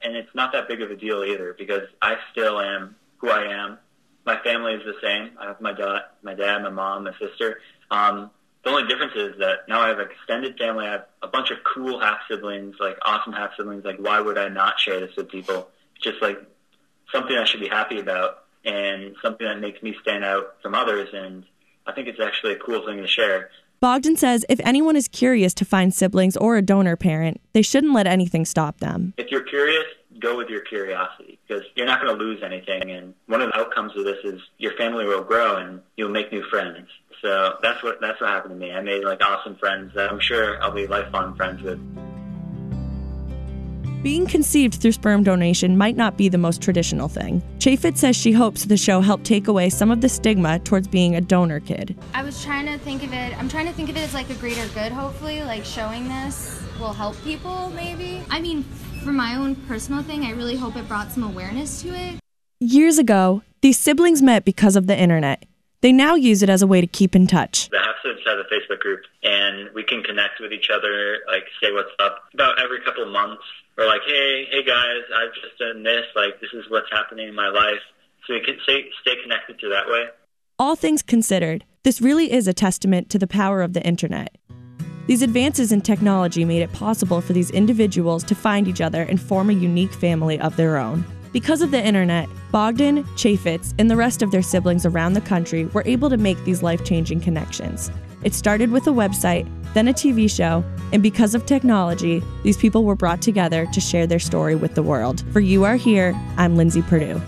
and it's not that big of a deal either because I still am who I am. My family is the same. I have my dad, my mom, my sister. The only difference is that now I have an extended family. I have a bunch of cool half-siblings, like awesome half-siblings. Like, why would I not share this with people? It's just like something I should be happy about and something that makes me stand out from others. And I think it's actually a cool thing to share. Bogdan says if anyone is curious to find siblings or a donor parent, they shouldn't let anything stop them. If you're curious, go with your curiosity because you're not going to lose anything. And one of the outcomes of this is your family will grow and you'll make new friends. So that's what happened to me. I made like awesome friends that I'm sure I'll be lifelong friends with. Being conceived through sperm donation might not be the most traditional thing. Chaffetz says she hopes the show helped take away some of the stigma towards being a donor kid. I'm trying to think of it as like a greater good, hopefully, like showing this will help people, maybe. I mean, for my own personal thing, I really hope it brought some awareness to it. Years ago, these siblings met because of the internet. They now use it as a way to keep in touch. The Half-Siblings has a Facebook group, and we can connect with each other, like say what's up. About every couple of months, we're like, hey guys, I've just done this. Like, this is what's happening in my life. So we can stay connected to that way. All things considered, this really is a testament to the power of the internet. These advances in technology made it possible for these individuals to find each other and form a unique family of their own. Because of the internet, Bogdan, Chaffetz, and the rest of their siblings around the country were able to make these life-changing connections. It started with a website, then a TV show, and because of technology, these people were brought together to share their story with the world. For You Are Here, I'm Lindsay Perdue.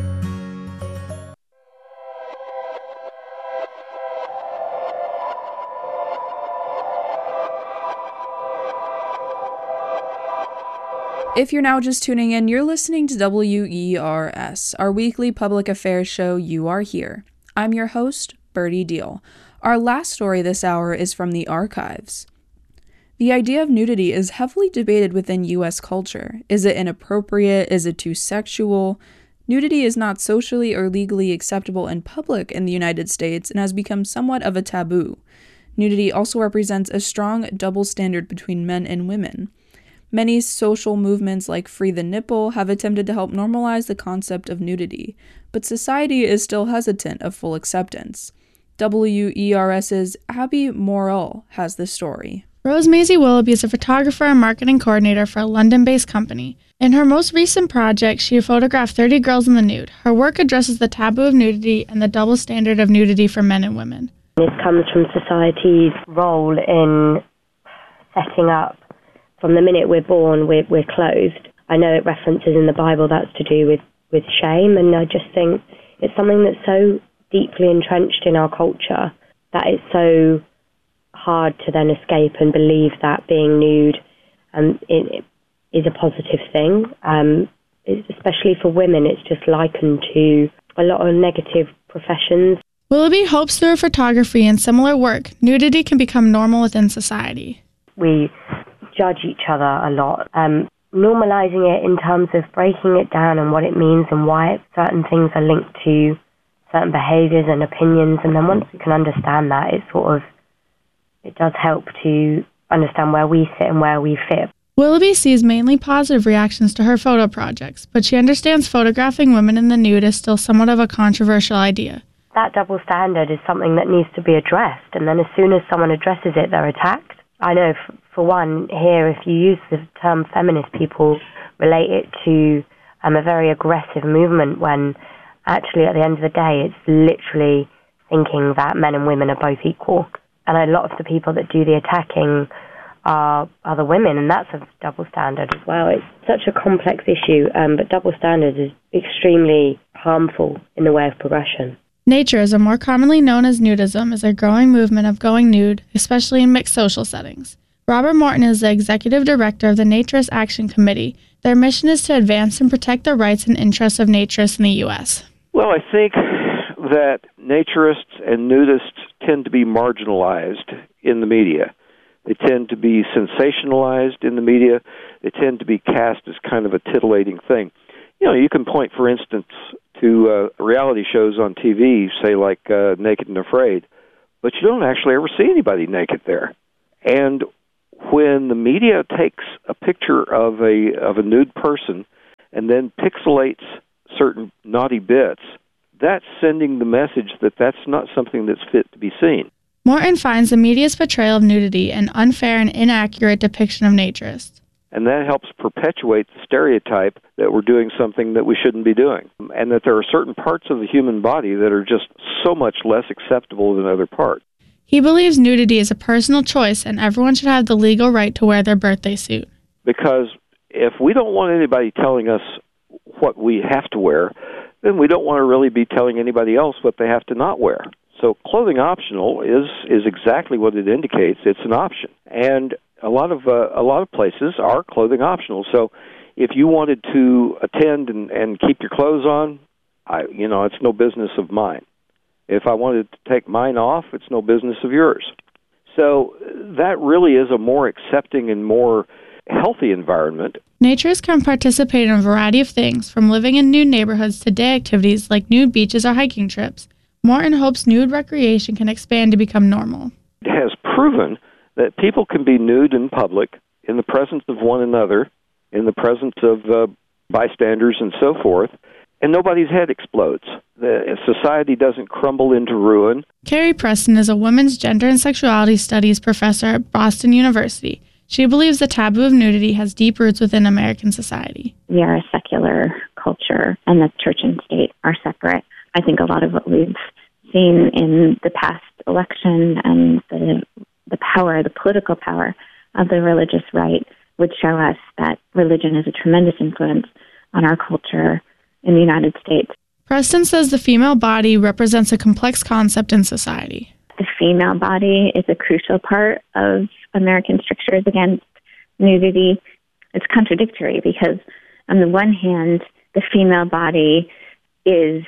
If you're now just tuning in, you're listening to WERS, our weekly public affairs show, You Are Here. I'm your host, Birdie Deal. Our last story this hour is from the archives. The idea of nudity is heavily debated within U.S. culture. Is it inappropriate? Is it too sexual? Nudity is not socially or legally acceptable in public in the United States and has become somewhat of a taboo. Nudity also represents a strong double standard between men and women. Many social movements like Free the Nipple have attempted to help normalize the concept of nudity, but society is still hesitant of full acceptance. WERS's Abby Morrell has the story. Rose Maisie Willoughby is a photographer and marketing coordinator for a London-based company. In her most recent project, she photographed 30 girls in the nude. Her work addresses the taboo of nudity and the double standard of nudity for men and women. This comes from society's role in setting up. From the minute we're born, we're clothed. I know it references in the Bible that's to do with shame, and I just think it's something that's so deeply entrenched in our culture that it's so hard to then escape and believe that being nude it is a positive thing. Especially for women, it's just likened to a lot of negative professions. Willoughby hopes through her photography and similar work, nudity can become normal within society. We judge each other a lot. Normalizing it in terms of breaking it down and what it means and why certain things are linked to certain behaviors and opinions, and then once we can understand that, it does help to understand where we sit and where we fit. Willoughby sees mainly positive reactions to her photo projects, but she understands photographing women in the nude is still somewhat of a controversial idea. That double standard is something that needs to be addressed, and then as soon as someone addresses it, they're attacked. I know, for one, here, if you use the term feminist, people relate it to a very aggressive movement when actually at the end of the day it's literally thinking that men and women are both equal. And a lot of the people that do the attacking are the women, and that's a double standard as well. It's such a complex issue, but double standard is extremely harmful in the way of progression. Naturism, more commonly known as nudism, is a growing movement of going nude, especially in mixed social settings. Robert Morton is the executive director of the Naturist Action Committee. Their mission is to advance and protect the rights and interests of naturists in the U.S. Well, I think that naturists and nudists tend to be marginalized in the media. They tend to be sensationalized in the media. They tend to be cast as kind of a titillating thing. You know, you can point, for instance, to reality shows on TV, say like Naked and Afraid, but you don't actually ever see anybody naked there. And when the media takes a picture of a nude person and then pixelates certain naughty bits, that's sending the message that that's not something that's fit to be seen. Morton finds the media's portrayal of nudity an unfair and inaccurate depiction of naturists. And that helps perpetuate the stereotype that we're doing something that we shouldn't be doing, and that there are certain parts of the human body that are just so much less acceptable than other parts. He believes nudity is a personal choice and everyone should have the legal right to wear their birthday suit. Because if we don't want anybody telling us what we have to wear, then we don't want to really be telling anybody else what they have to not wear. So clothing optional is exactly what it indicates. It's an option. And a lot of places are clothing optional. So if you wanted to attend and keep your clothes on, it's no business of mine. If I wanted to take mine off, it's no business of yours. So that really is a more accepting and more healthy environment. Naturists can participate in a variety of things, from living in nude neighborhoods to day activities like nude beaches or hiking trips. Morton hopes nude recreation can expand to become normal. It has proven that people can be nude in public, in the presence of one another, in the presence of bystanders and so forth, and nobody's head explodes. The society doesn't crumble into ruin. Carrie Preston is a women's gender and sexuality studies professor at Boston University. She believes the taboo of nudity has deep roots within American society. We are a secular culture, and the church and state are separate. I think a lot of what we've seen in the past election and the power, the political power of the religious right would show us that religion is a tremendous influence on our culture in the United States. Preston says the female body represents a complex concept in society. The female body is a crucial part of American strictures against nudity. It's contradictory because, on the one hand, the female body is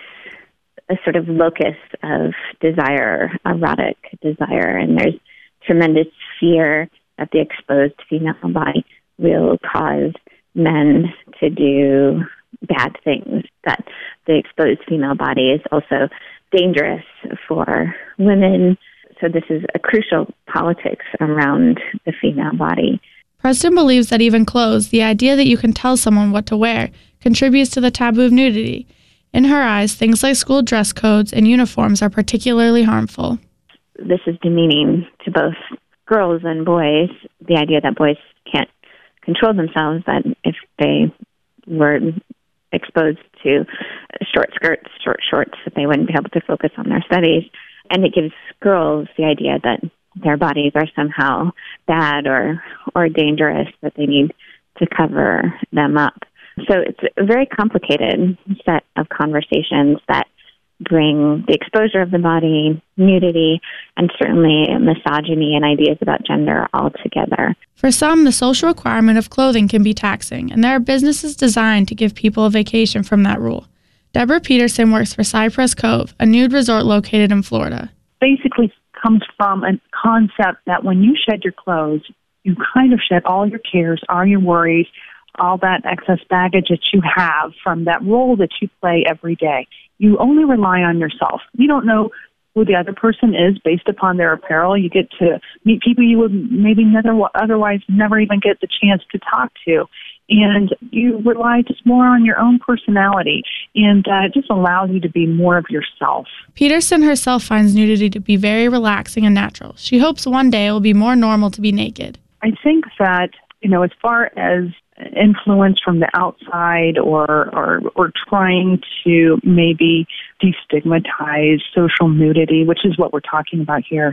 a sort of locus of desire, erotic desire, and there's tremendous fear that the exposed female body will cause men to do bad things, that the exposed female body is also dangerous for women. So this is a crucial politics around the female body. Preston believes that even clothes, the idea that you can tell someone what to wear, contributes to the taboo of nudity. In her eyes, things like school dress codes and uniforms are particularly harmful. This is demeaning to both girls and boys, the idea that boys can't control themselves, that if they were exposed to short skirts, short shorts, that they wouldn't be able to focus on their studies. And it gives girls the idea that their bodies are somehow bad or dangerous, that they need to cover them up. So it's a very complicated set of conversations that bring the exposure of the body, nudity, and certainly misogyny and ideas about gender all together. For some, the social requirement of clothing can be taxing, and there are businesses designed to give people a vacation from that rule. Deborah Peterson works for Cypress Cove, a nude resort located in Florida. Basically comes from a concept that when you shed your clothes, you kind of shed all your cares, all your worries, all that excess baggage that you have from that role that you play every day. You only rely on yourself. You don't know who the other person is based upon their apparel. You get to meet people you would maybe otherwise never even get the chance to talk to. And you rely just more on your own personality, and it just allows you to be more of yourself. Peterson herself finds nudity to be very relaxing and natural. She hopes one day it will be more normal to be naked. I think that, as far as influence from the outside or trying to maybe destigmatize social nudity, which is what we're talking about here,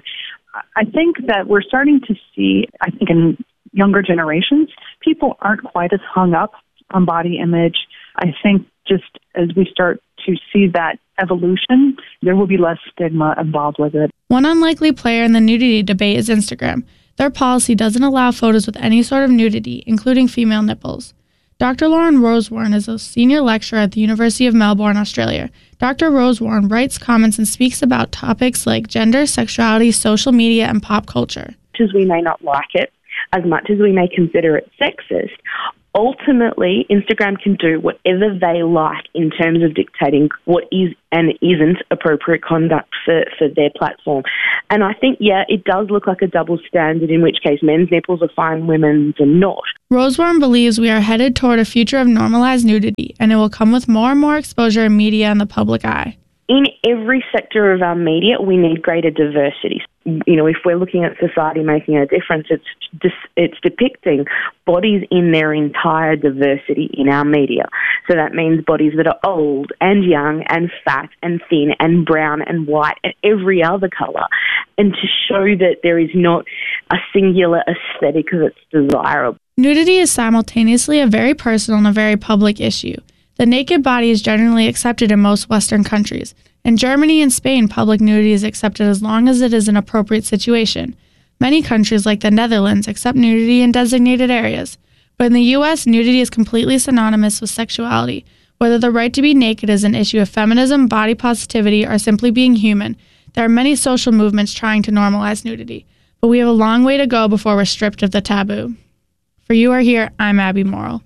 I think that we're starting to see, in younger generations, people aren't quite as hung up on body image. I think just as we start to see that evolution, there will be less stigma involved with it. One unlikely player in the nudity debate is Instagram. Their policy doesn't allow photos with any sort of nudity, including female nipples. Dr. Lauren Rosewarne is a senior lecturer at the University of Melbourne, Australia. Dr. Rosewarne writes, comments, and speaks about topics like gender, sexuality, social media, and pop culture. As we may not like it, as much as we may consider it sexist, ultimately, Instagram can do whatever they like in terms of dictating what is and isn't appropriate conduct for their platform. And I think, it does look like a double standard, in which case men's nipples are fine, women's are not. Rosewarne believes we are headed toward a future of normalized nudity, and it will come with more and more exposure in media and the public eye. In every sector of our media, we need greater diversity. If we're looking at society making a difference, it's depicting bodies in their entire diversity in our media. So that means bodies that are old and young and fat and thin and brown and white and every other colour. And to show that there is not a singular aesthetic that's desirable. Nudity is simultaneously a very personal and a very public issue. The naked body is generally accepted in most Western countries. In Germany and Spain, public nudity is accepted as long as it is an appropriate situation. Many countries, like the Netherlands, accept nudity in designated areas. But in the U.S., nudity is completely synonymous with sexuality. Whether the right to be naked is an issue of feminism, body positivity, or simply being human, there are many social movements trying to normalize nudity. But we have a long way to go before we're stripped of the taboo. For You Are Here, I'm Abby Morrill.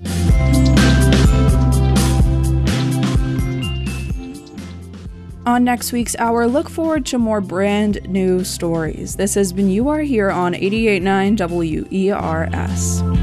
On next week's hour, look forward to more brand new stories. This has been You Are Here on 88.9 WERS.